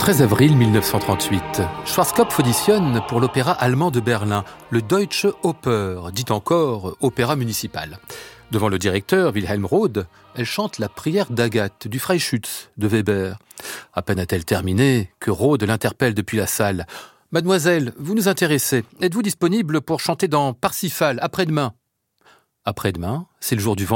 13 avril 1938, Schwarzkopf auditionne pour l'opéra allemand de Berlin, le Deutsche Oper, dit encore opéra municipal. Devant le directeur, Wilhelm Rode, elle chante la prière d'Agathe du Freischütz de Weber. À peine a-t-elle terminé que Rode l'interpelle depuis la salle. « Mademoiselle, vous nous intéressez. Êtes-vous disponible pour chanter dans Parsifal après-demain ?» Après-demain, c'est le jour du vendredi.